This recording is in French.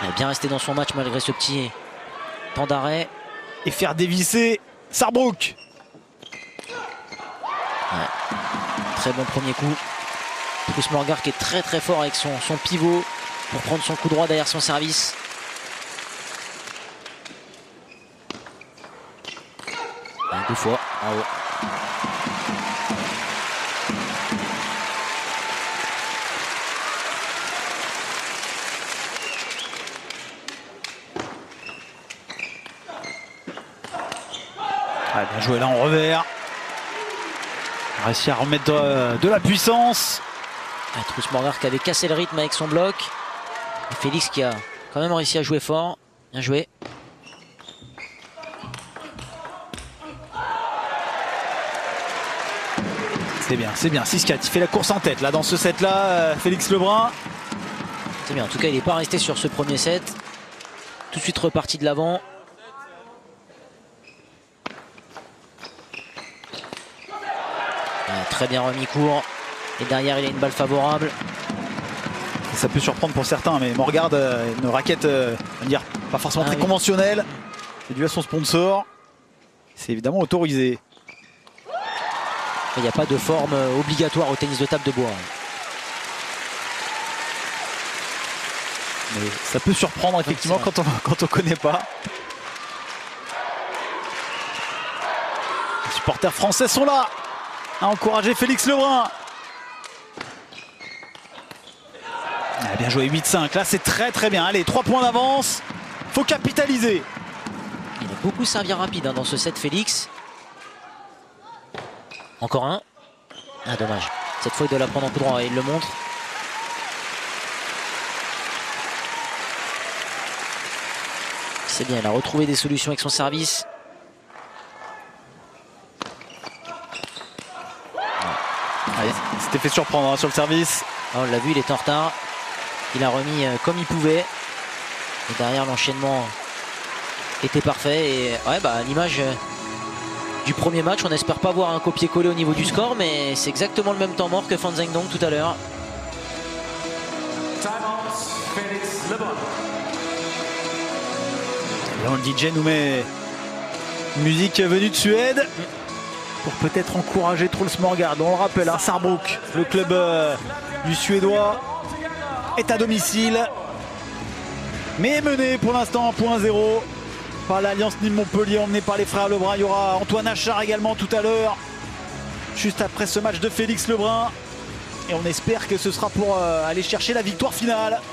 Il est bien resté dans son match malgré ce petit temps d'arrêt. Et faire dévisser Sarrebruck. Ouais. Très bon premier coup. Truls Morgar qui est très fort avec son pivot pour prendre son coup droit derrière son service. Ouais, 2 fois, bravo. Ah, bien joué là en revers. On a réussi à remettre de la puissance. Truls Morgar qui avait cassé le rythme avec son bloc. Et Félix qui a quand même réussi à jouer fort. Bien joué. C'est bien. 6-4. Il fait la course en tête là dans ce set là, Félix Lebrun. C'est bien. En tout cas, il n'est pas resté sur ce premier set. Tout de suite reparti de l'avant. Très bien remis court. Et derrière, il a une balle favorable. Et ça peut surprendre pour certains, mais Morgar, une raquette, on va dire, pas forcément très conventionnelle. C'est dû à son sponsor. C'est évidemment autorisé. Il n'y a pas de forme obligatoire au tennis de table de bois. Mais ça peut surprendre effectivement quand on connaît pas. Les supporters français sont là à encourager Félix Lebrun. Ah, bien joué, 8-5. Là, c'est très bien. Allez, 3 points d'avance. Faut capitaliser. Il a beaucoup servi rapide dans ce set, Félix. Encore un. Ah, dommage. Cette fois, il doit la prendre en coup droit et il le montre. C'est bien, il a retrouvé des solutions avec son service. Il s'était fait surprendre sur le service. Ah, on l'a vu, il est en retard. Il a remis comme il pouvait. Et derrière, l'enchaînement était parfait. Et ouais, à l'image du premier match, on n'espère pas voir un copier-coller au niveau du score, mais c'est exactement le même temps mort que Fan Zhendong tout à l'heure. Le DJ nous met une musique venue de Suède pour peut-être encourager Truls Morgar. On le rappelle, Sarrebruck, le club du Suédois, est à domicile, mais est mené pour l'instant 1-0 par l'Alliance Nîmes-Montpellier, emmené par les frères Lebrun. Il y aura Antoine Achard également tout à l'heure, juste après ce match de Félix Lebrun. Et on espère que ce sera pour aller chercher la victoire finale.